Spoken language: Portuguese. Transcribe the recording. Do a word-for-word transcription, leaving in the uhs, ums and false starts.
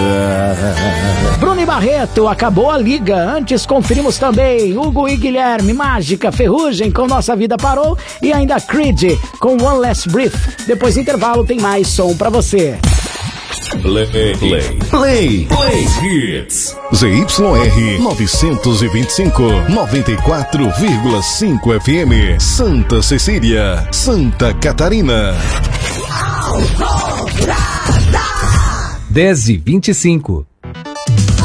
Bruno e Barreto, acabou a liga. Antes conferimos também Hugo e Guilherme, Mágica, Ferrugem com Nossa Vida Parou e ainda Creed com One Last Breath. Depois do intervalo tem mais som pra você. Play, play, play, play hits. Z Y R novecentos e vinte e cinco, noventa e quatro vírgula cinco F M, Santa Cecília, Santa Catarina. dez e vinte e cinco.